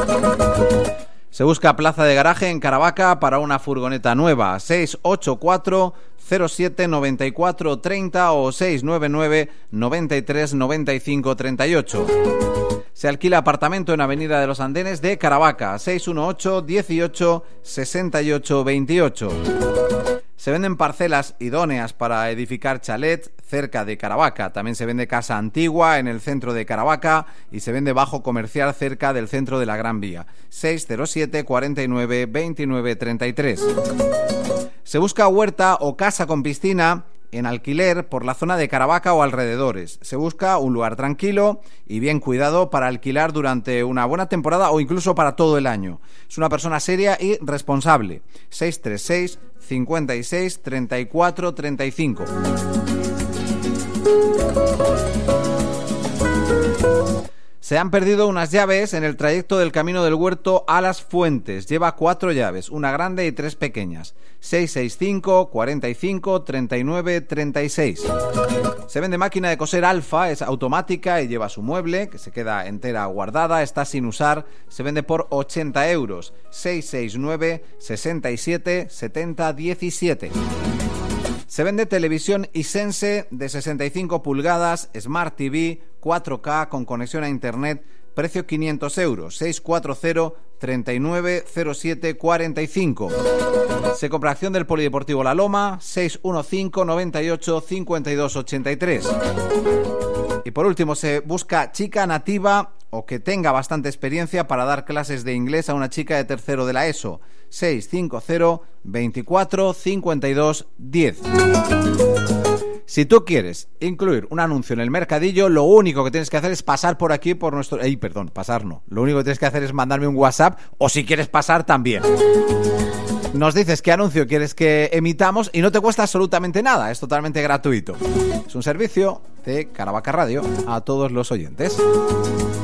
Se busca plaza de garaje en Caravaca para una furgoneta nueva. 684 07 94 30 o 699 93 95 38. Se alquila apartamento en Avenida de los Andenes de Caravaca. 618 18 68 28. Se venden parcelas idóneas para edificar chalet cerca de Caravaca. También se vende casa antigua en el centro de Caravaca y se vende bajo comercial cerca del centro de la Gran Vía. 607 49 29 33. Se busca huerta o casa con piscina en alquiler por la zona de Caravaca o alrededores. Se busca un lugar tranquilo y bien cuidado para alquilar durante una buena temporada o incluso para todo el año. Es una persona seria y responsable. 636 56 34 35. Se han perdido unas llaves en el trayecto del Camino del Huerto a Las Fuentes. Lleva 4 llaves, una grande y 3 pequeñas. 665 45 39 36. Se vende máquina de coser Alfa, es automática y lleva su mueble, que se queda entera guardada, está sin usar. Se vende por 80 euros. 669 67 70 17. Se vende televisión Hisense de 65 pulgadas, Smart TV, 4K con conexión a internet, precio 500 euros, 640 39 07 45. Se compra acción del Polideportivo La Loma, 615 98 52 83. Y por último, se busca chica nativa o que tenga bastante experiencia para dar clases de inglés a una chica de tercero de la ESO. 650 24 52 10. Si tú quieres incluir un anuncio en el mercadillo, lo único que tienes que hacer es pasar por aquí por nuestro... pasar no. Lo único que tienes que hacer es mandarme un WhatsApp o si quieres pasar también. Nos dices qué anuncio quieres que emitamos y no te cuesta absolutamente nada, es totalmente gratuito. Es un servicio de Caravaca Radio a todos los oyentes.